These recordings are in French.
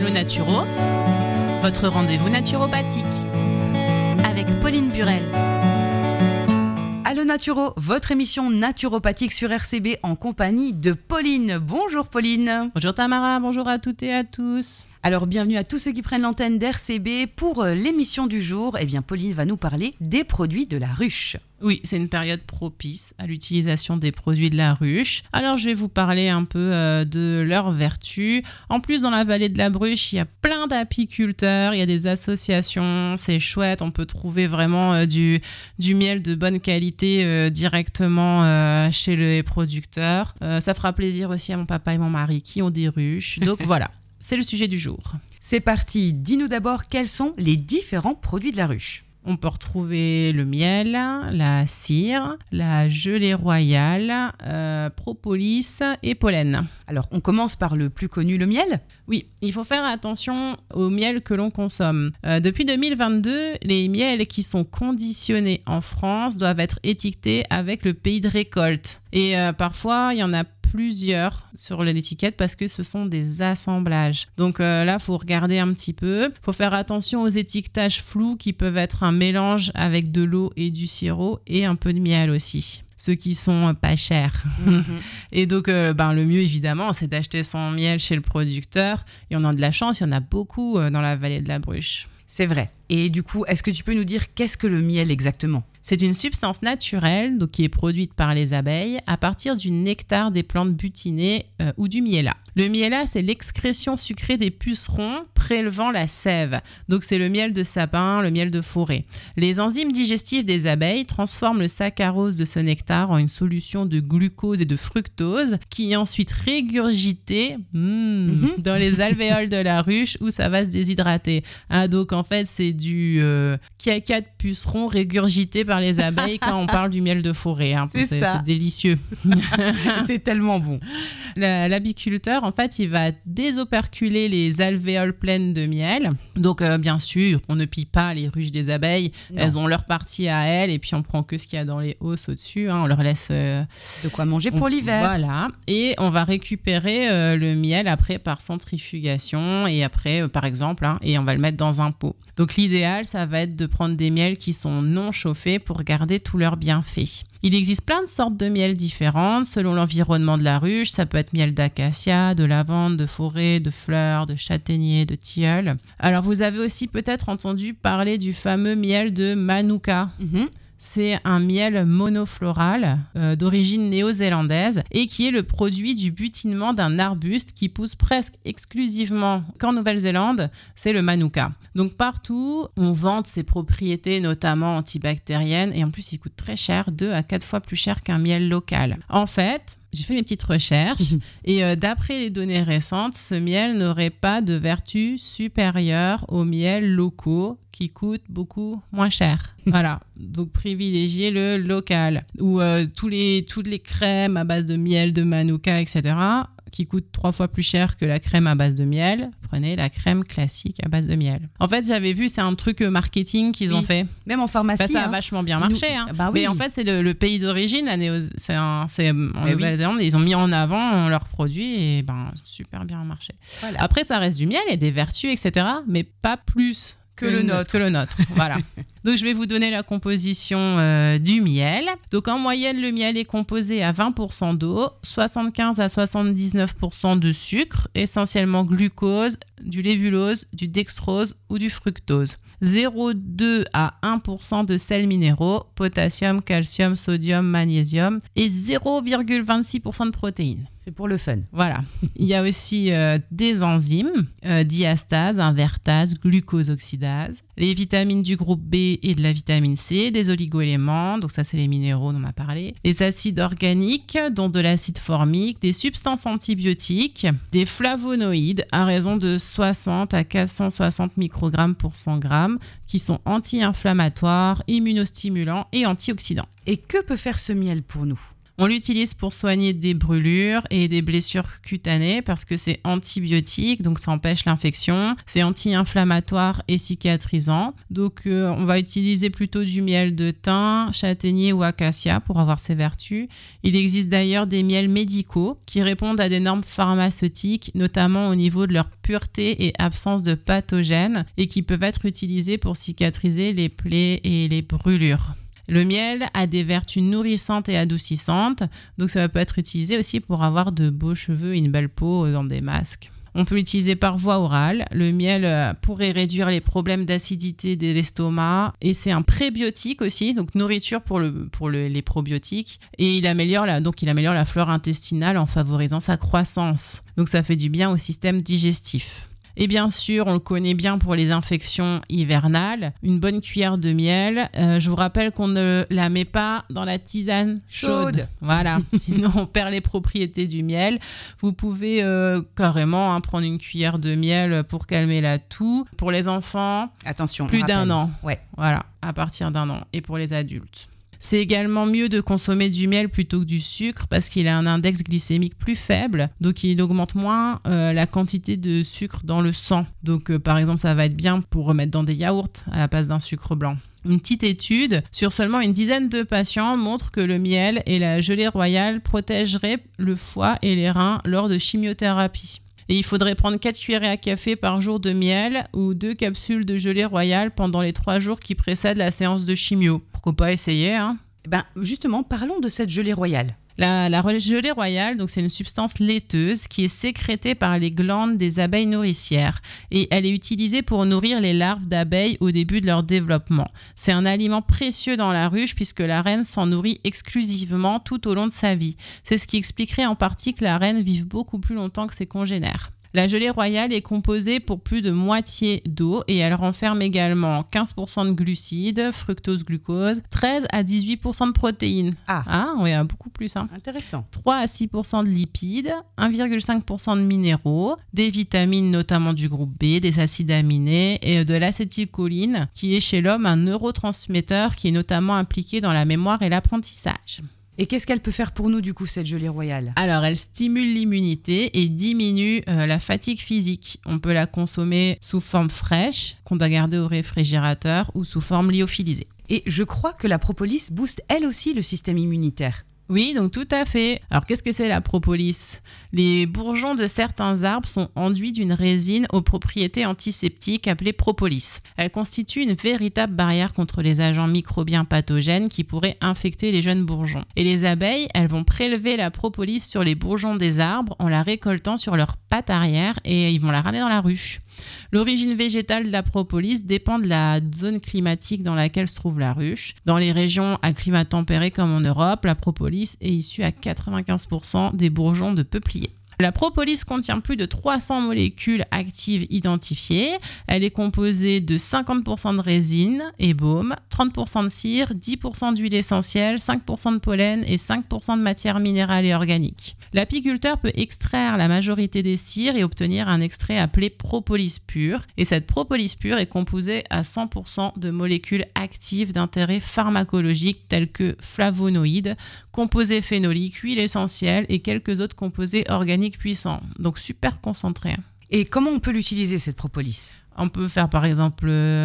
Allo Naturo, votre rendez-vous naturopathique. Avec Pauline Burel. Allo Naturo, votre émission naturopathique sur RCB en compagnie de Pauline. Bonjour Pauline. Bonjour Tamara, bonjour à toutes et à tous. Alors bienvenue à tous ceux qui prennent l'antenne d'RCB. Pour l'émission du jour, Pauline va nous parler des produits de la ruche. Oui, c'est une période propice à l'utilisation des produits de la ruche. Alors je vais vous parler un peu de leurs vertus. En plus, dans la vallée de la Bruche, il y a plein d'apiculteurs, il y a des associations, c'est chouette. On peut trouver vraiment du miel de bonne qualité directement chez les producteurs. Ça fera plaisir aussi à mon papa et mon mari qui ont des ruches. Donc voilà, c'est le sujet du jour. C'est parti, dis-nous d'abord quels sont les différents produits de la ruche. On peut retrouver le miel, la cire, la gelée royale, propolis et pollen. Alors, on commence par le plus connu, le miel. Oui, il faut faire attention au miel que l'on consomme. Depuis 2022, les miels qui sont conditionnés en France doivent être étiquetés avec le pays de récolte. Et parfois, il y en a plusieurs sur l'étiquette parce que ce sont des assemblages. Donc là, il faut regarder un petit peu. Il faut faire attention aux étiquetages flous qui peuvent être un mélange avec de l'eau et du sirop et un peu de miel aussi. Ceux qui sont pas chers. Et donc, le mieux, évidemment, c'est d'acheter son miel chez le producteur. Et on a de la chance, il y en a beaucoup dans la vallée de la Bruche. C'est vrai. Et du coup, est-ce que tu peux nous dire qu'est-ce que le miel exactement ? C'est une substance naturelle donc, qui est produite par les abeilles à partir du nectar des plantes butinées ou du miella. Le miella, c'est l'excrétion sucrée des pucerons prélevant la sève. Donc, c'est le miel de sapin, le miel de forêt. Les enzymes digestives des abeilles transforment le saccharose de ce nectar en une solution de glucose et de fructose qui est ensuite régurgitée dans les alvéoles de la ruche où ça va se déshydrater. Donc, en fait, c'est du caca de puceron régurgité par les abeilles quand on parle du miel de forêt. C'est délicieux. C'est tellement bon. L'apiculteur, en fait, il va désoperculer les alvéoles pleines de miel. Donc, bien sûr, on ne pille pas les ruches des abeilles. Non. Elles ont leur partie à elles et puis on prend que ce qu'il y a dans les hausses au-dessus. On leur laisse... de quoi manger pour l'hiver. Voilà. Et on va récupérer le miel après par centrifugation et après, par exemple, et on va le mettre dans un pot. Donc, l'idéal, ça va être de prendre des miels qui sont non chauffés pour garder tous leurs bienfaits. Il existe plein de sortes de miel différentes selon l'environnement de la ruche. Ça peut être miel d'acacia, de lavande, de forêt, de fleurs, de châtaignier, de tilleul. Alors, vous avez aussi peut-être entendu parler du fameux miel de Manuka. C'est un miel monofloral d'origine néo-zélandaise et qui est le produit du butinement d'un arbuste qui pousse presque exclusivement qu'en Nouvelle-Zélande, c'est le Manuka. Donc partout, on vante ses propriétés notamment antibactériennes et en plus il coûte très cher, 2 à 4 fois plus cher qu'un miel local. En fait, j'ai fait mes petites recherches et d'après les données récentes, ce miel n'aurait pas de vertu supérieure aux miels locaux qui coûtent beaucoup moins cher. Voilà, donc privilégiez le local. Ou toutes les crèmes à base de miel de Manuka, etc., qui coûtent 3 fois plus cher que la crème à base de miel. Prenez la crème classique à base de miel. En fait, j'avais vu, c'est un truc marketing qu'ils ont fait. Même en pharmacie. Ça a vachement bien marché. Mais en fait, c'est le pays d'origine. C'est en Nouvelle-Zélande. Ils ont mis en avant leurs produits et super bien marché. Voilà. Après, ça reste du miel et des vertus, etc. Mais pas plus que le nôtre. Voilà. Donc, je vais vous donner la composition du miel. Donc, en moyenne, le miel est composé à 20% d'eau, 75 à 79% de sucre, essentiellement glucose, du lévulose, du dextrose ou du fructose. 0,2 à 1% de sels minéraux, potassium, calcium, sodium, magnésium et 0,26% de protéines. C'est pour le fun. Voilà. Il y a aussi des enzymes, diastase, invertase, glucosoxydase, les vitamines du groupe B et de la vitamine C, des oligoéléments, donc ça c'est les minéraux dont on a parlé, les acides organiques, dont de l'acide formique, des substances antibiotiques, des flavonoïdes à raison de 60 à 460 microgrammes pour 100 grammes, qui sont anti-inflammatoires, immunostimulants et antioxydants. Et que peut faire ce miel pour nous ? On l'utilise pour soigner des brûlures et des blessures cutanées parce que c'est antibiotique, donc ça empêche l'infection. C'est anti-inflammatoire et cicatrisant. Donc on va utiliser plutôt du miel de thym, châtaignier ou acacia pour avoir ses vertus. Il existe d'ailleurs des miels médicaux qui répondent à des normes pharmaceutiques, notamment au niveau de leur pureté et absence de pathogènes, et qui peuvent être utilisés pour cicatriser les plaies et les brûlures. Le miel a des vertus nourrissantes et adoucissantes, donc ça peut être utilisé aussi pour avoir de beaux cheveux et une belle peau dans des masques. On peut l'utiliser par voie orale. Le miel pourrait réduire les problèmes d'acidité de l'estomac et c'est un prébiotique aussi, donc nourriture pour les probiotiques. Et il améliore la flore intestinale en favorisant sa croissance. Donc ça fait du bien au système digestif. Et bien sûr, on le connaît bien pour les infections hivernales, une bonne cuillère de miel. Je vous rappelle qu'on ne la met pas dans la tisane chaude. Voilà, sinon on perd les propriétés du miel. Vous pouvez carrément prendre une cuillère de miel pour calmer la toux. Pour les enfants, attention, plus d'un an. Ouais. Voilà, à partir d'un an. Et pour les adultes. C'est également mieux de consommer du miel plutôt que du sucre parce qu'il a un index glycémique plus faible, donc il augmente moins la quantité de sucre dans le sang. Donc par exemple, ça va être bien pour remettre dans des yaourts à la place d'un sucre blanc. Une petite étude sur seulement une dizaine de patients montre que le miel et la gelée royale protégeraient le foie et les reins lors de chimiothérapie. Et il faudrait prendre 4 cuillerées à café par jour de miel ou 2 capsules de gelée royale pendant les 3 jours qui précèdent la séance de chimio. Pourquoi pas essayer, hein ? Justement, parlons de cette gelée royale. La gelée royale, donc c'est une substance laiteuse qui est sécrétée par les glandes des abeilles nourricières et elle est utilisée pour nourrir les larves d'abeilles au début de leur développement. C'est un aliment précieux dans la ruche puisque la reine s'en nourrit exclusivement tout au long de sa vie. C'est ce qui expliquerait en partie que la reine vive beaucoup plus longtemps que ses congénères. La gelée royale est composée pour plus de moitié d'eau et elle renferme également 15% de glucides, fructose, glucose, 13 à 18% de protéines. Oui, beaucoup plus. Intéressant. 3 à 6% de lipides, 1,5% de minéraux, des vitamines notamment du groupe B, des acides aminés et de l'acétylcholine qui est chez l'homme un neurotransmetteur qui est notamment impliqué dans la mémoire et l'apprentissage. Et qu'est-ce qu'elle peut faire pour nous, du coup, cette gelée royale ? Alors, elle stimule l'immunité et diminue la fatigue physique. On peut la consommer sous forme fraîche, qu'on doit garder au réfrigérateur, ou sous forme lyophilisée. Et je crois que la propolis booste elle aussi le système immunitaire. Oui, donc tout à fait. Alors, qu'est-ce que c'est la propolis ? Les bourgeons de certains arbres sont enduits d'une résine aux propriétés antiseptiques appelée propolis. Elle constitue une véritable barrière contre les agents microbiens pathogènes qui pourraient infecter les jeunes bourgeons. Et les abeilles, elles vont prélever la propolis sur les bourgeons des arbres en la récoltant sur leurs pattes arrière et ils vont la ramener dans la ruche. L'origine végétale de la propolis dépend de la zone climatique dans laquelle se trouve la ruche. Dans les régions à climat tempéré comme en Europe, la propolis est issue à 95% des bourgeons de peupliers. La propolis contient plus de 300 molécules actives identifiées. Elle est composée de 50% de résine et baume, 30% de cire, 10% d'huile essentielle, 5% de pollen et 5% de matière minérale et organique. L'apiculteur peut extraire la majorité des cires et obtenir un extrait appelé propolis pur. Et cette propolis pure est composée à 100% de molécules actives d'intérêt pharmacologique telles que flavonoïdes, composés phénoliques, huile essentielle et quelques autres composés organiques puissants. Donc super concentré. Et comment on peut l'utiliser, cette propolis ? On peut faire par exemple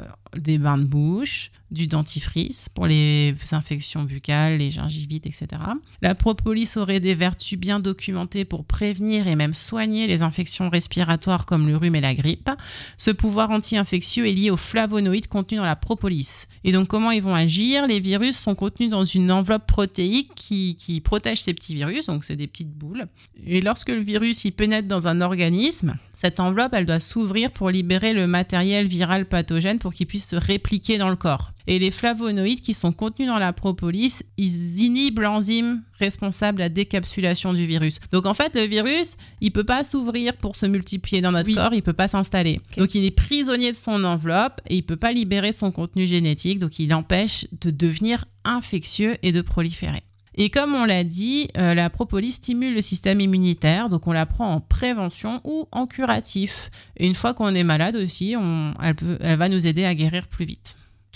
des bains de bouche, du dentifrice pour les infections buccales, les gingivites, etc. La propolis aurait des vertus bien documentées pour prévenir et même soigner les infections respiratoires comme le rhume et la grippe. Ce pouvoir anti-infectieux est lié aux flavonoïdes contenus dans la propolis. Et donc comment ils vont agir ? Les virus sont contenus dans une enveloppe protéique qui protège ces petits virus, donc c'est des petites boules. Et lorsque le virus il pénètre dans un organisme, cette enveloppe elle doit s'ouvrir pour libérer le matériel viral pathogène pour qu'il puisse se répliquer dans le corps. Et les flavonoïdes qui sont contenus dans la propolis, ils inhibent l'enzyme responsable de la décapsulation du virus. Donc en fait, le virus, il peut pas s'ouvrir pour se multiplier dans notre corps, il peut pas s'installer. Okay. Donc il est prisonnier de son enveloppe et il peut pas libérer son contenu génétique, donc il empêche de devenir infectieux et de proliférer. Et comme on l'a dit, la propolis stimule le système immunitaire, donc on la prend en prévention ou en curatif. Et une fois qu'on est malade aussi, elle va nous aider à guérir plus vite.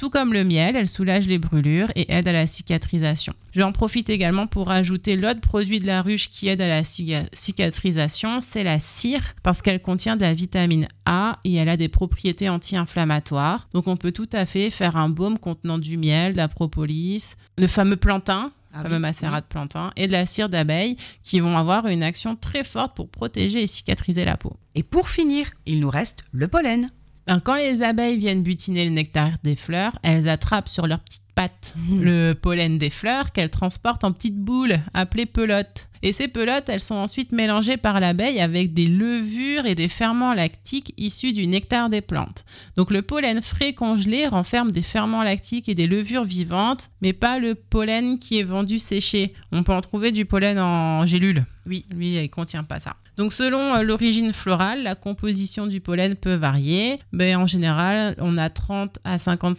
Tout comme le miel, elle soulage les brûlures et aide à la cicatrisation. J'en profite également pour ajouter l'autre produit de la ruche qui aide à la cicatrisation, c'est la cire, parce qu'elle contient de la vitamine A et elle a des propriétés anti-inflammatoires. Donc on peut tout à fait faire un baume contenant du miel, de la propolis, le fameux plantain, fameux macérat de plantain, et de la cire d'abeille qui vont avoir une action très forte pour protéger et cicatriser la peau. Et pour finir, il nous reste le pollen. Quand les abeilles viennent butiner le nectar des fleurs, elles attrapent sur leurs petites pattes le pollen des fleurs qu'elles transportent en petites boules appelées pelotes. Et ces pelotes, elles sont ensuite mélangées par l'abeille avec des levures et des ferments lactiques issus du nectar des plantes. Donc le pollen frais congelé renferme des ferments lactiques et des levures vivantes, mais pas le pollen qui est vendu séché. On peut en trouver du pollen en gélule. Oui, lui, il ne contient pas ça. Donc selon l'origine florale, la composition du pollen peut varier. En général, on a 30 à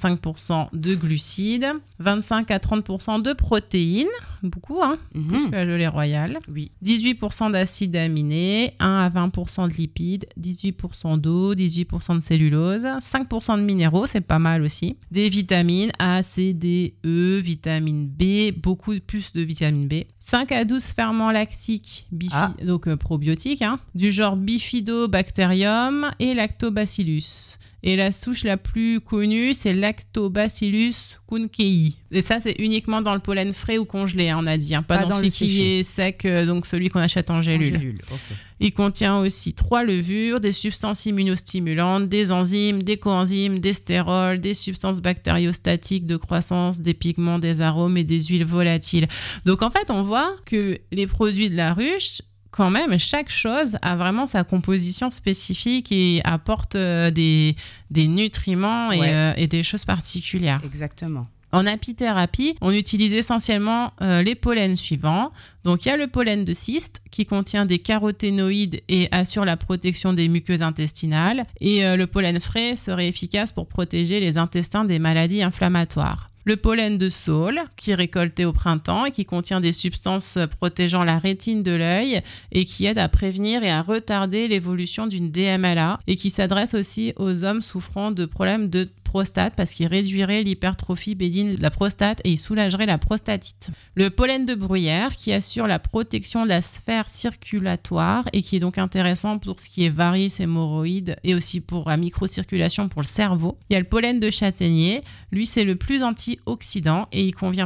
55% de glucides, 25 à 30% de protéines, beaucoup, plus que la gelée royale. Oui. 18% d'acides aminés, 1 à 20% de lipides, 18% d'eau, 18% de cellulose, 5% de minéraux, c'est pas mal aussi. Des vitamines A, C, D, E, vitamine B, beaucoup plus de vitamine B. 5 à 12 ferments lactiques, donc probiotiques, du genre Bifidobacterium et Lactobacillus. Et la souche la plus connue, c'est Lactobacillus kunkei. Et ça, c'est uniquement dans le pollen frais ou congelé, on a dit. Pas dans celui qui est sec, donc celui qu'on achète en gélule. Okay. Il contient aussi 3 levures, des substances immunostimulantes, des enzymes, des coenzymes, des stérols, des substances bactériostatiques de croissance, des pigments, des arômes et des huiles volatiles. Donc en fait, on voit que les produits de la ruche, quand même, chaque chose a vraiment sa composition spécifique et apporte des nutriments et des choses particulières. Exactement. En apithérapie, on utilise essentiellement les pollens suivants. Donc, il y a le pollen de cyste qui contient des caroténoïdes et assure la protection des muqueuses intestinales. Et le pollen frais serait efficace pour protéger les intestins des maladies inflammatoires. Le pollen de saule, qui est récolté au printemps et qui contient des substances protégeant la rétine de l'œil et qui aide à prévenir et à retarder l'évolution d'une DMLA et qui s'adresse aussi aux hommes souffrant de problèmes de prostate parce qu'il réduirait l'hypertrophie bénigne de la prostate et il soulagerait la prostatite. Le pollen de bruyère qui assure la protection de la sphère circulatoire et qui est donc intéressant pour ce qui est varices, hémorroïdes et aussi pour la microcirculation pour le cerveau. Il y a le pollen de châtaignier, lui c'est le plus antioxydant et il convient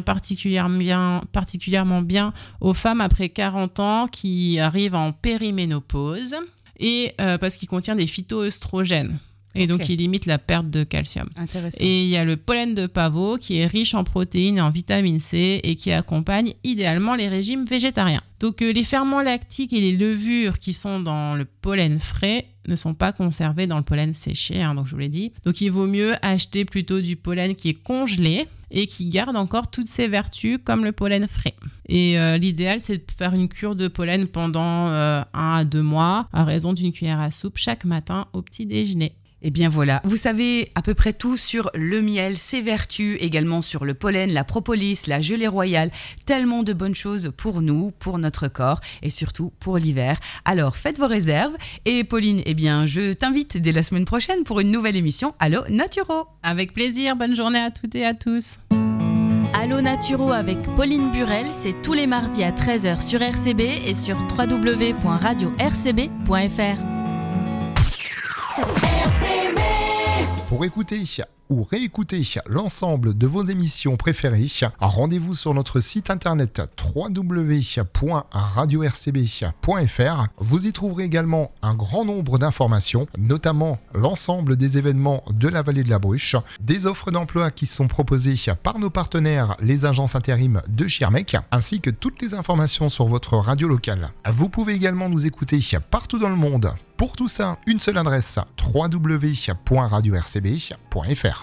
particulièrement bien aux femmes après 40 ans qui arrivent en périménopause et parce qu'il contient des phytoœstrogènes. Et donc, il limite la perte de calcium. Intéressant. Et il y a le pollen de pavot qui est riche en protéines et en vitamine C et qui accompagne idéalement les régimes végétariens. Donc, les ferments lactiques et les levures qui sont dans le pollen frais ne sont pas conservés dans le pollen séché, donc je vous l'ai dit. Donc, il vaut mieux acheter plutôt du pollen qui est congelé et qui garde encore toutes ses vertus comme le pollen frais. Et l'idéal, c'est de faire une cure de pollen pendant 1 à 2 mois à raison d'une cuillère à soupe chaque matin au petit déjeuner. Et bien voilà, vous savez à peu près tout sur le miel, ses vertus, également sur le pollen, la propolis, la gelée royale, tellement de bonnes choses pour nous, pour notre corps et surtout pour l'hiver. Alors faites vos réserves et Pauline, je t'invite dès la semaine prochaine pour une nouvelle émission Allo Naturo. Avec plaisir, bonne journée à toutes et à tous. Allo Naturo avec Pauline Burel, c'est tous les mardis à 13h sur RCB et sur www.radio-rcb.fr. Pour écouter ou réécouter l'ensemble de vos émissions préférées, rendez-vous sur notre site internet www.radio-rcb.fr. Vous y trouverez également un grand nombre d'informations, notamment l'ensemble des événements de la vallée de la Bruche, des offres d'emploi qui sont proposées par nos partenaires, les agences intérim de Schirmeck, ainsi que toutes les informations sur votre radio locale. Vous pouvez également nous écouter partout dans le monde. Pour tout ça, une seule adresse, www.radio-rcb.fr.